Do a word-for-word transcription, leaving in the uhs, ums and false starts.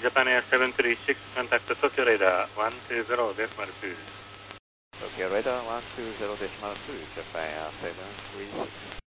Japan Air seven three six, contact the Tokyo radar one two zero decimal two. Tokyo radar one two zero decimal two, Japan Air seven three six.